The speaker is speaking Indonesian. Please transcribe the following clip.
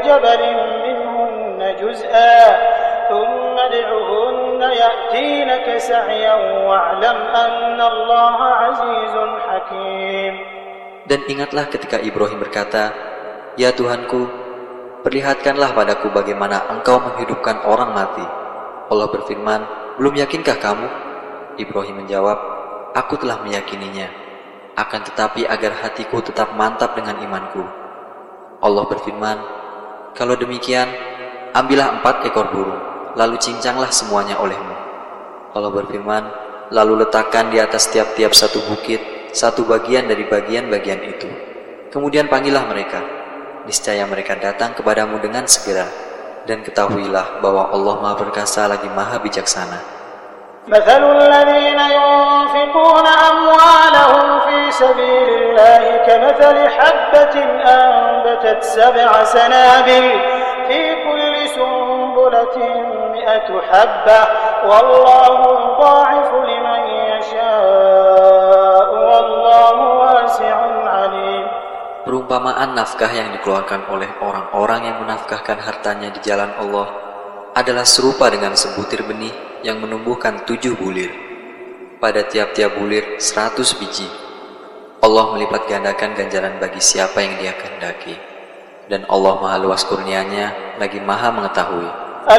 جبل منهن جزءا ثم ادعهن يأتينك سعيا واعلم أن الله عزيز حكيم. Dan ingatlah ketika Ibrahim berkata, "Ya Tuhanku, perlihatkanlah padaku bagaimana Engkau menghidupkan orang mati." Allah berfirman, "Belum yakinkah kamu?" Ibrahim menjawab, "Aku telah meyakininya. Akan tetapi agar hatiku tetap mantap dengan imanku." Allah berfirman, "Kalau demikian, ambillah 4 ekor burung, lalu cincanglah semuanya olehmu." Allah berfirman, "Lalu letakkan di atas tiap-tiap satu bukit satu bagian dari bagian-bagian itu. Kemudian panggillah mereka. Niscaya mereka datang kepadamu dengan segera. Dan ketahuilah bahwa Allah Maha Perkasa lagi Maha Bijaksana." مثل الذين ينفقون أموالهم في سبيل الله كمثل حبة أنبتت 7 سنابل في كل سنبلة 100 حبة والله يضاعف لمن يشاء والله واسع عليم. Perumpamaan nafkah yang dikeluarkan oleh orang-orang yang menafkahkan hartanya di jalan Allah adalah serupa dengan sebutir benih yang menumbuhkan 7 bulir. Pada tiap-tiap bulir 100 biji. Allah melipat gandakan ganjaran bagi siapa yang Dia kehendaki. Dan Allah Maha luas kurnianya, lagi Maha mengetahui.